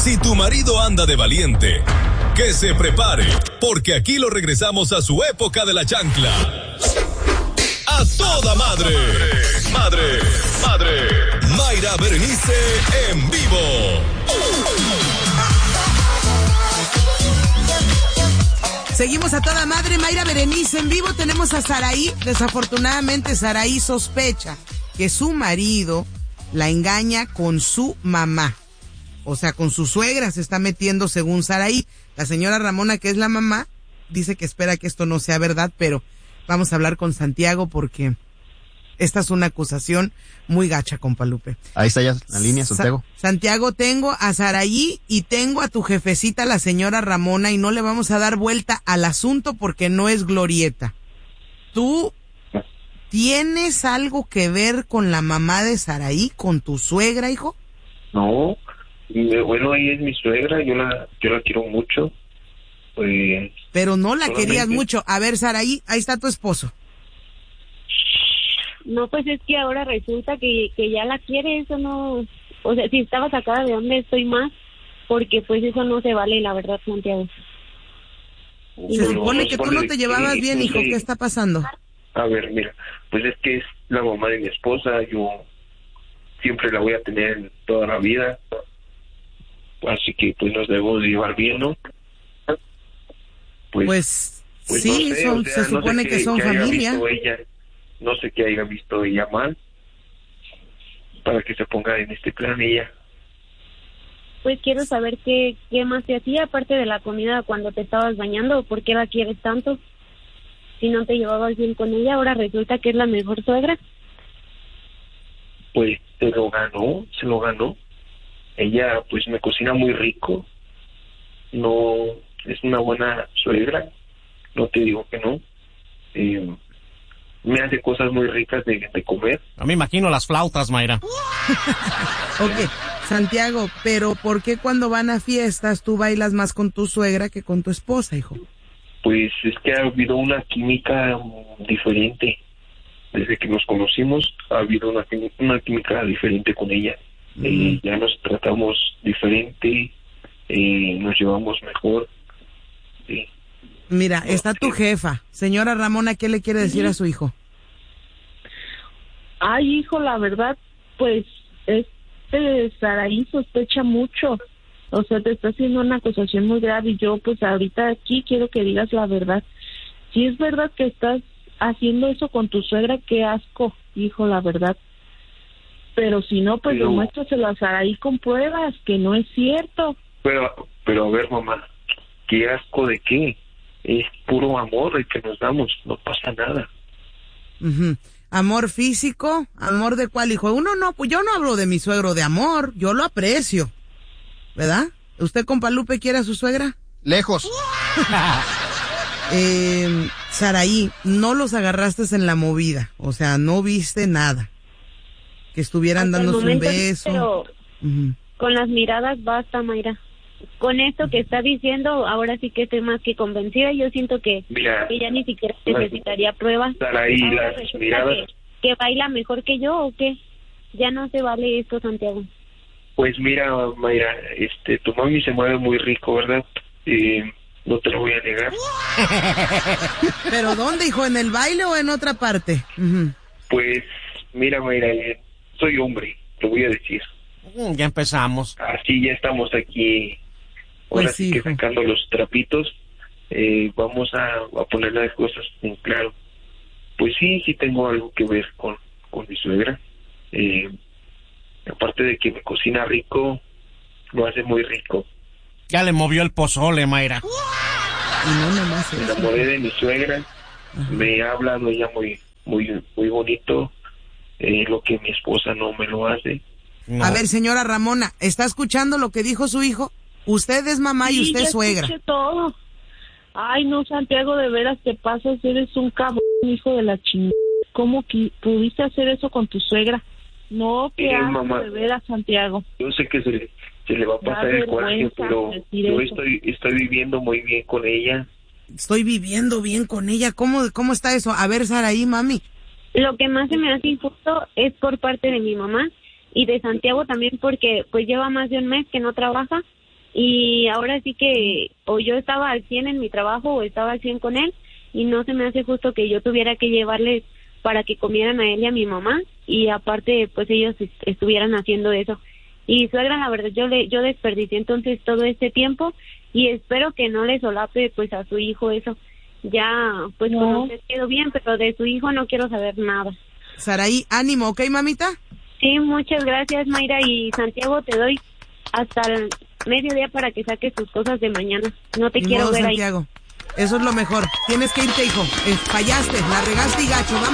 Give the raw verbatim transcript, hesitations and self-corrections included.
Si tu marido anda de valiente, que se prepare, porque aquí lo regresamos a su época de la chancla. A toda madre, madre, madre. Mayra Berenice en vivo. Seguimos a toda madre, Mayra Berenice en vivo. Tenemos a Saraí. Desafortunadamente, Saraí sospecha que su marido la engaña con su mamá. O sea, con su suegra se está metiendo, según Saraí. La señora Ramona, que es la mamá, dice que espera que esto no sea verdad, pero vamos a hablar con Santiago porque esta es una acusación muy gacha, compa Lupe. Ahí está ya la línea, Santiago. Sa- Santiago, tengo a Saraí y tengo a tu jefecita, la señora Ramona, y no le vamos a dar vuelta al asunto porque no es glorieta. ¿Tú tienes algo que ver con la mamá de Saraí, con tu suegra, hijo? No, bueno, ella es mi suegra, yo la, yo la quiero mucho. Pues, pero no la solamente... querías mucho. A ver, Saraí, ahí está tu esposo. No, pues es que ahora resulta que, que ya la quiere, eso no... O sea, si estaba sacada de donde estoy más, porque pues eso no se vale, la verdad, Santiago. Se no, supone no, que tú no te llevabas que, bien, hijo, ¿qué está pasando? A ver, mira, pues es que es la mamá de mi esposa, yo siempre la voy a tener toda la vida, así que pues nos debemos llevar bien, ¿no? Pues, pues, pues sí, no sé, son, o sea, se supone no sé que, que son que familia. Ella, no sé qué haya visto ella mal para que se ponga en este plan ella. Pues quiero saber qué, qué más te hacía aparte de la comida cuando te estabas bañando, ¿por qué la quieres tanto? Si no te llevabas bien con ella, ahora resulta que es la mejor suegra. Pues se lo ganó, se lo ganó. Ella pues me cocina muy rico, no es una buena suegra, no te digo que no. Eh, me hace cosas muy ricas de, de comer. No me imagino las flautas, Mayra. Ok, Santiago, pero ¿por qué cuando van a fiestas tú bailas más con tu suegra que con tu esposa, hijo? Pues es que ha habido una química diferente. Desde que nos conocimos ha habido una, una química diferente con ella. Mm. Eh, ya nos tratamos diferente, eh, nos llevamos mejor. Sí. Mira, está tu jefa. Señora Ramona, ¿qué le quiere decir sí. a su hijo? Ay, hijo, la verdad, pues, este Saraí sospecha mucho. O sea, te está haciendo una acusación muy grave y yo, pues, ahorita aquí quiero que digas la verdad. Si es verdad que estás haciendo eso con tu suegra, qué asco, hijo, la verdad. Pero si no, pues, pero, demuéstraselo a Saraí con pruebas, que no es cierto. Pero, pero a ver, mamá, ¿qué asco de qué? Es puro amor el que nos damos, no pasa nada. Uh-huh. Amor físico, amor de cuál, hijo. Uno no, pues yo no hablo de mi suegro de amor, yo lo aprecio, ¿verdad? ¿Usted, compa Lupe, quiere a su suegra? Lejos. eh, Saraí, no los agarraste en la movida, o sea, no viste nada. Que estuvieran Hasta dándose un beso. Pero uh-huh. Con las miradas basta, Mayra. Con esto que está diciendo, ahora sí que estoy más que convencida. Yo siento que mira, ella ni siquiera necesitaría pruebas. Ahí las miradas. Que, que baila mejor que yo o qué. Ya no se vale esto, Santiago. Pues mira, Mayra, este, tu mami se mueve muy rico, ¿verdad? Eh, no te lo voy a negar. ¿Pero dónde, hijo? ¿En el baile o en otra parte? Uh-huh. Pues mira, Mayra, soy hombre, te voy a decir. Ya empezamos. Así ya estamos aquí. Ahora pues sí, sí que sacando los trapitos, eh, vamos a, a poner las cosas en claro. Pues sí, sí tengo algo que ver con, con mi suegra. Eh, aparte de que me cocina rico, lo hace muy rico. Ya le movió el pozole, Mayra. Y no nomás me enamoré de mi suegra. Ajá. Me ha hablado ella muy, muy, muy bonito. Eh, lo que mi esposa no me lo hace. No. A ver, señora Ramona, ¿está escuchando lo que dijo su hijo? Usted es mamá sí, y usted es suegra. Escuché todo. Ay, no, Santiago, de veras te pasas, eres un cabrón, hijo de la chingada. ¿Cómo que pudiste hacer eso con tu suegra? No, que hago de veras, Santiago. Yo sé que se le, se le va a pasar el coraje, pero yo estoy, estoy viviendo muy bien con ella. Estoy viviendo bien con ella. ¿Cómo, cómo está eso? A ver, Saraí, mami. Lo que más se me hace injusto es por parte de mi mamá y de Santiago también, porque pues lleva más de un mes que no trabaja y ahora sí que o yo estaba al cien en mi trabajo o estaba al cien con él, y no se me hace justo que yo tuviera que llevarles para que comieran a él y a mi mamá, y aparte pues ellos est- estuvieran haciendo eso. Y suegra, la verdad, yo le yo desperdicié entonces todo este tiempo, y espero que no le solape pues a su hijo eso. Ya pues No. con usted quedó bien, pero de su hijo no quiero saber nada. Saraí, ánimo, ¿ok, mamita? Sí, muchas gracias, Mayra, y Santiago, te doy hasta el mediodía para que saques tus cosas de mañana. No te Ni quiero modo, ver Santiago. Eso es lo mejor. Tienes que irte, hijo. Eh, fallaste, la regaste y gacho. Vamos.